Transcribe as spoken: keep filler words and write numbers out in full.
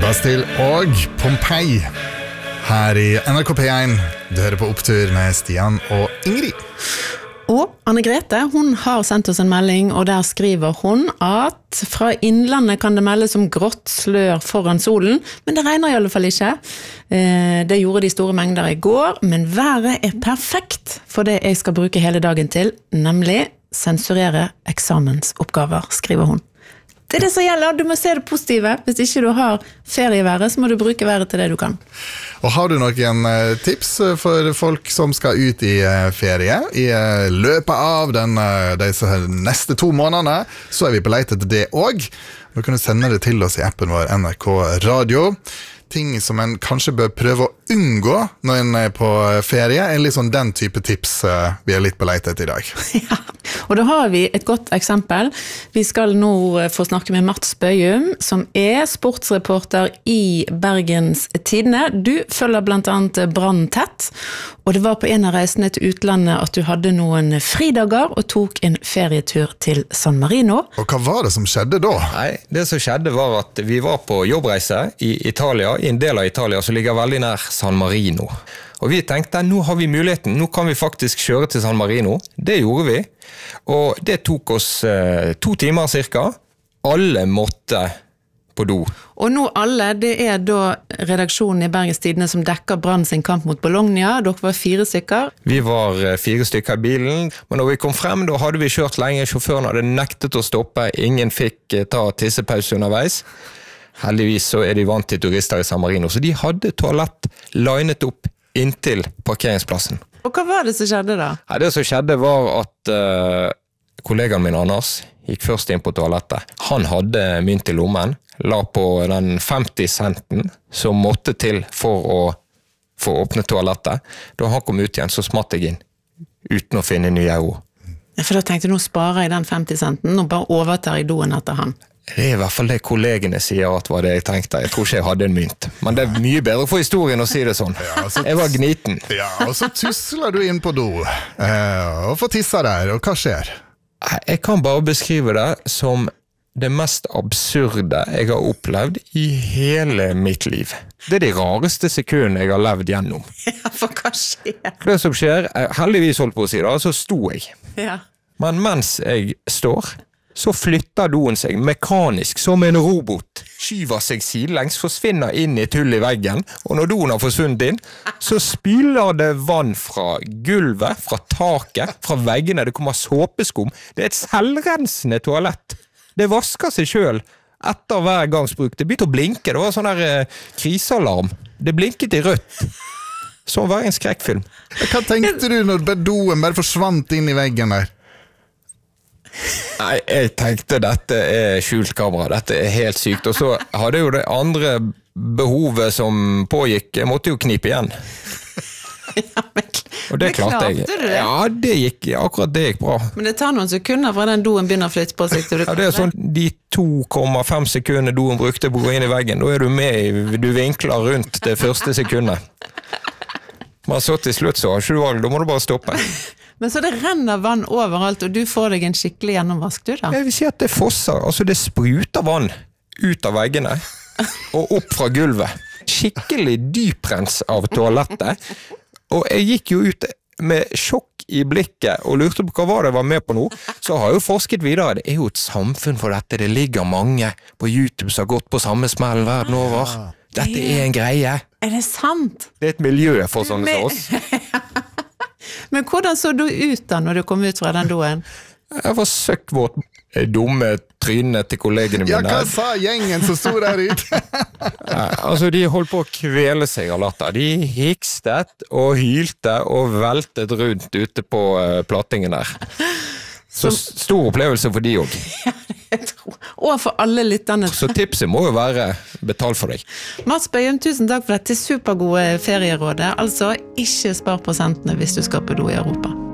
Bastille og Pompeii her i N R K P én. Du hører på Opptur med Stian og Ingrid. Og Anne-Grete, hun har sendt oss en melding, og der skriver hun at fra innlandet kan det meldes om grått slør foran solen, men det regner i alle fall ikke. Det gjorde de store mengder i går, men været er perfekt for det jeg skal bruke hele dagen til, nemlig sensurere eksamensoppgaver, skriver hun. Det er det som gjelder, du må se det positive. Hvis ikke du har ferieværet, så må du bruke været til det du kan. Og har du noen tips for folk som skal ut i ferie i løpet av den, de neste to månedene, så er vi på leit etter det også. Du kan sende det til oss i appen vår N R K Radio. Ting som en kanskje bør prøve å unngå når en er på ferie, er litt sånn den type tips vi er litt på leit etter i dag. Ja, og da har vi et godt eksempel. Vi skal nå få snakke med Mats Bøyum, som er sportsreporter i Bergens Tidende. Du følger blant annet Brann tett, og det var på en av reisene til utlandet at du hadde noen fridager og tok en ferietur til San Marino. Og hva var det som skjedde da? Nei, det som skjedde var at vi var på jobbreise i Italia, i en del av Italia som ligger veldig nær San Marino. Og vi tenkte, nå har vi muligheten, nå kan vi faktisk kjøre til San Marino. Det gjorde vi, og det tok oss eh, to timer cirka. Alle måtte på do. Og nå alle, det er da redaksjonen i Bergens Tidende som dekker Brann sin kamp mot Bologna. Dere var fire stykker. Vi var fire stykker i bilen, men når vi kom frem, da hadde vi kjørt lenge. Sjåføren hadde nektet å stoppe, ingen fikk ta tissepause underveis. Heldigvis så er de vant til turister i San Marino, så de hadde toalett linet opp inntil parkeringsplassen. Og hva var det som skjedde da? Ja, det som skjedde var at uh, kollegaen min Anders gikk først inn på toalettet. Han hadde mynt i lommen, la på den femti centen som måtte til for å få åpne toalettet. Da han kom ut igjen, så smatt jeg inn, uten å finne nye euro. Ja, for da tenkte jeg, nå sparer jeg den femti centen, og bare overtar i doen etter han. Det er i hvert fall det kollegene sier at var det jeg tenkte. Jeg tror ikke jeg hadde en mynt. Men det er mye bedre for historien å si det sånn. Ja, så, jeg var gniten. Ja, og så tusler du inn på do, eh, og får tissa der, og hva skjer? Jeg kan bare beskrive det som det mest absurde jeg har opplevd i hele mitt liv. Det er de rareste sekundene jeg har levd gjennom. Ja, for hva skjer? Det som skjer, heldigvis holdt på å si det, så sto jeg. Ja. Men mens jeg står, så flytter doen seg mekanisk som en robot, skyver seg sidelengs, forsvinner inn i et hull i veggen, og når doen har forsvunnet inn, så spyler det vann fra gulvet, fra taket, fra veggene, det kommer såpeskum. Det er et selvrensende toalett. Det vasker seg selv etter hver gangs bruk. Det begynte å blinke, det var sånn der eh, krisealarm. Det blinket i rødt. Som var en skrekkfilm. Hva tenkte du når doen bare forsvant inn i veggen der? Nei, jeg tenkte dette er skjult kamera, dette er helt sykt. Og så hadde jo det andre behovet som pågikk, jeg måtte jo knipe igjen. Ja, men, og det klarte jeg. Du det? Ja, det gikk, akkurat det gikk bra. Men det tar noen sekunder fra den doen begynner å flytte på seg. Til du ja, det er sånn, de to komma fem sekunder doen brukte på å gå inn i veggen, da er du med, du vinkler rundt det første sekundet. Men så til slutt så har ikke du valg, da må du bare stoppe. Men så det renner vann overalt, og du får deg en skikkelig gjennomvask, du da? Jeg vil si at det fosser, altså det spruter vann ut av veggene, og opp fra gulvet. Skikkelig dyprens av toalettet, og jeg gikk jo ut med sjokk i blikket, og lurte på hva var det jeg var med på nå. Så har jeg jo forsket videre, det er jo et samfunn for dette, det ligger mange på YouTube som har gått på samme smellen verden over. Dette er en greie. Er det sant? Det er et miljø for sånne som oss. Men hvordan så du ut da når du kom ut fra den doen? Jeg var søkkvåt. Dumme trynene til kollegene mine. Ja, hva sa gjengen som stod der ute? Ja, altså, de holdt på å kvele seg av latter. De hikstet og hylte og veltet rundt ute på uh, plattingen der. Så stor opplevelse for de også. Ja, jeg tror. Og for alle lytterne. Så tipset må jo være betal for deg. Mats Bøyum, tusen takk for dette supergode ferierådet. Altså, ikke spar prosentene hvis du skal på do i Europa.